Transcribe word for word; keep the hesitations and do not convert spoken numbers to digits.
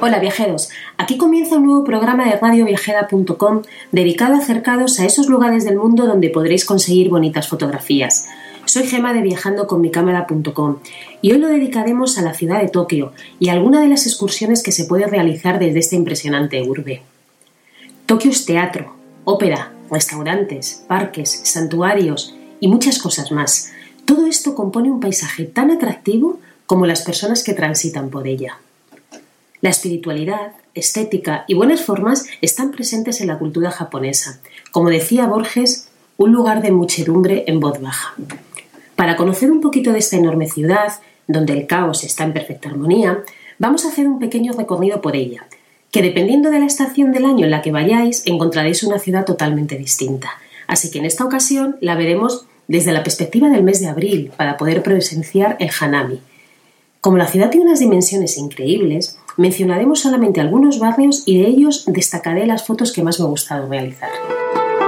Hola viajeros, aquí comienza un nuevo programa de radio viajera punto com dedicado a acercaros a esos lugares del mundo donde podréis conseguir bonitas fotografías. Soy Gema de viajando con mi cámara punto com y hoy lo dedicaremos a la ciudad de Tokio y a alguna de las excursiones que se puede realizar desde esta impresionante urbe. Tokio es teatro, ópera, restaurantes, parques, santuarios y muchas cosas más. Todo esto compone un paisaje tan atractivo como las personas que transitan por ella. La espiritualidad, estética y buenas formas están presentes en la cultura japonesa. Como decía Borges, un lugar de muchedumbre en voz baja. Para conocer un poquito de esta enorme ciudad, donde el caos está en perfecta armonía, vamos a hacer un pequeño recorrido por ella, que dependiendo de la estación del año en la que vayáis, encontraréis una ciudad totalmente distinta. Así que en esta ocasión la veremos desde la perspectiva del mes de abril, para poder presenciar el Hanami. Como la ciudad tiene unas dimensiones increíbles, mencionaremos solamente algunos barrios y de ellos destacaré las fotos que más me ha gustado realizar.